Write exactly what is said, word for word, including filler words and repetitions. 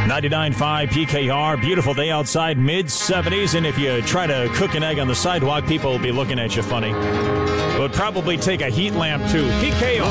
ninety-nine point five P K R, beautiful day outside, mid seventies, and if you try to cook an egg on the sidewalk, people will be looking at you funny. It would probably take a heat lamp, too. P K R.